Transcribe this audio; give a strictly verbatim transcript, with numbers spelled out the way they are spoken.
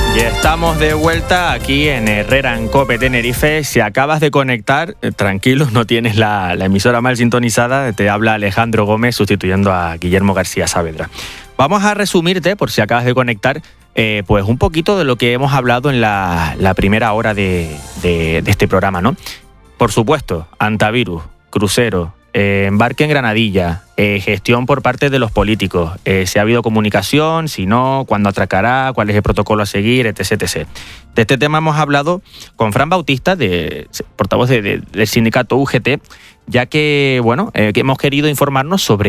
Y estamos de vuelta aquí en Herrera en Cope Tenerife. Si acabas de conectar, eh, tranquilo, no tienes la, la emisora mal sintonizada. Te habla Alejandro Gómez sustituyendo a Guillermo García Saavedra. Vamos a resumirte, por si acabas de conectar, eh, pues un poquito de lo que hemos hablado en la, la primera hora de, de, de este programa, ¿no? Por supuesto, antivirus, crucero, eh, embarque en Granadilla, eh, gestión por parte de los políticos, eh, si ha habido comunicación, si no, cuándo atracará, cuál es el protocolo a seguir, etc, etcétera. De este tema hemos hablado con Fran Bautista, de, portavoz de, de, del sindicato U G T, ya que, bueno, eh, que hemos querido informarnos sobre